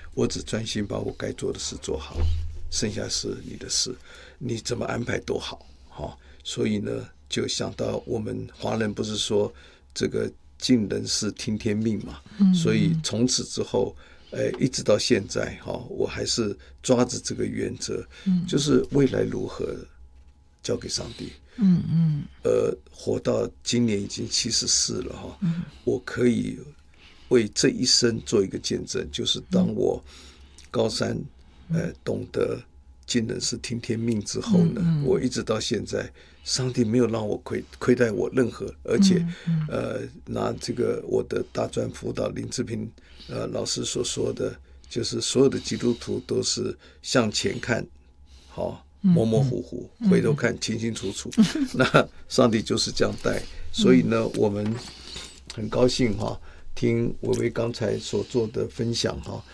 我只专心把我该做的事做好，剩下是你的事，你怎么安排都好。所以呢就想到我们华人不是说这个尽人事听天命嘛，所以从此之后一直到现在我还是抓着这个原则，就是未来如何交给上帝。活到今年已经74了我可以为这一生做一个见证，就是当我高三懂得尽人事听天命之后呢，我一直到现在上帝没有让我亏待我任何，而且拿这个我的大专辅导林志平老师所说的，就是所有的基督徒都是向前看模模糊糊，回头看清清楚楚那上帝就是这样带。所以呢我们很高兴听薇薇刚才所做的分享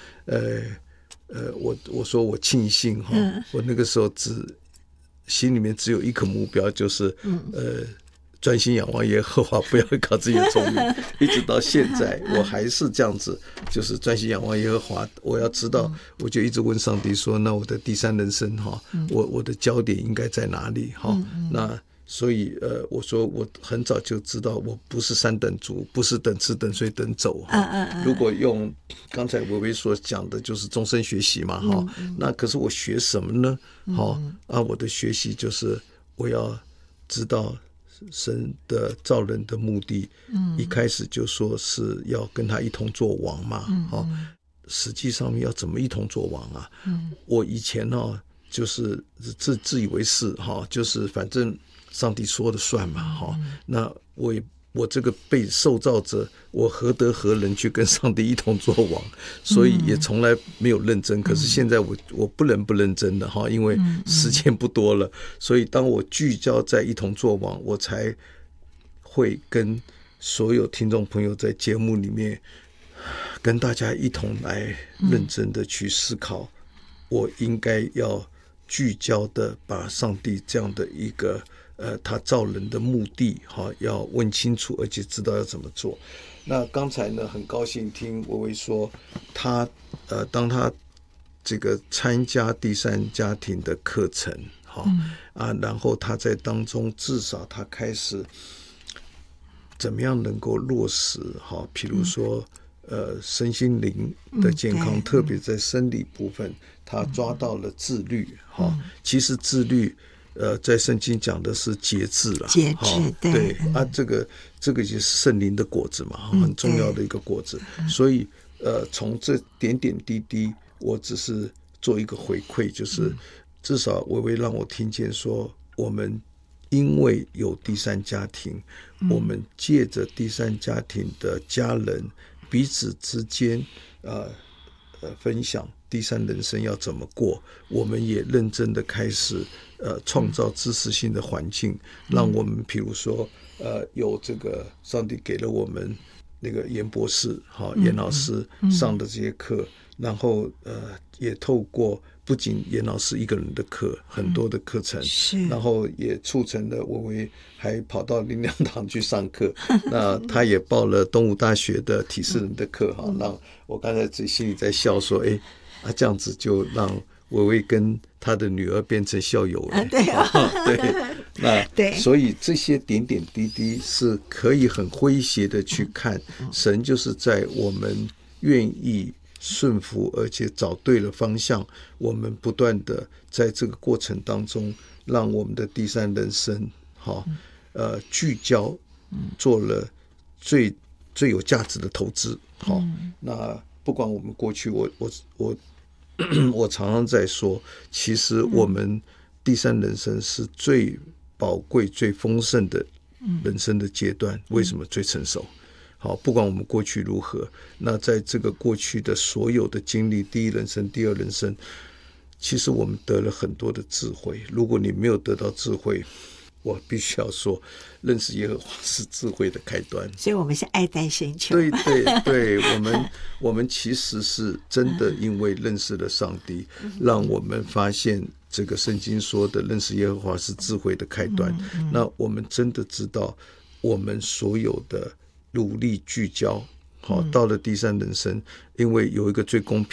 我说我庆幸我那个时候心里面只有一个目标，就是专心仰望耶和华，不要靠自己的聪明一直到现在我还是这样子，就是专心仰望耶和华。我要知道我就一直问上帝说，那我的第三人生我的焦点应该在哪里那所以我说我很早就知道我不是三等族，不是等吃等睡等走如果用刚才薇薇所讲的就是终身学习嘛那可是我学什么呢我的学习就是我要知道神的造人的目的一开始就说是要跟他一同做王嘛实际上面要怎么一同做王啊我以前就是自以为是就是反正上帝说了算嘛那我这个被受造者，我何德何能去跟上帝一同做王？所以也从来没有认真。可是现在我不能不认真的因为时间不多了。所以当我聚焦在一同做王，我才会跟所有听众朋友在节目里面跟大家一同来认真的去思考，我应该要聚焦的把上帝这样的一个他造人的目的要问清楚，而且知道要怎么做。那刚才呢很高兴听薇薇说他当他这个参加第三家庭的课程然后他在当中至少他开始怎么样能够落实譬如说身心灵的健康特别在生理部分他抓到了自律其实自律在圣经讲的是节制啦， 节制对这个也是圣灵的果子嘛很重要的一个果子所以从这点点滴滴我只是做一个回馈，就是至少薇薇让我听见说我们因为有第三家庭我们借着第三家庭的家人彼此之间分享第三人生要怎么过，我们也认真的开始创造支持性的环境，让我们比如说有这个上帝给了我们那个严博士严老师上的这些课然后也透过不仅严老师一个人的课很多的课程然后也促成了薇薇还跑到灵粮堂去上课那他也报了东吴大学的体适能的课让我刚才自己心里在笑说这样子就让薇薇跟他的女儿变成校友了对所以这些点点滴滴是可以很诙谐的去看神就是在我们愿意顺服而且找对了方向，我们不断的在这个过程当中让我们的第三人生聚焦做了最有价值的投资那不管我们过去我常常在说其实我们第三人生是最宝贵最丰盛的人生的阶段为什么最成熟不管我们过去如何，那在这个过去的所有的经历第一人生第二人生其实我们得了很多的智慧，如果你没有得到智慧我必须要说认识耶和华是智慧的开端， 所以我们是爱戴深求对我们其实是真的因为认识了上帝让我们发现这个圣经说的认识耶和华是智慧的开端那我们真的知道我们所有的努力聚焦到了第三人生因为有一个最公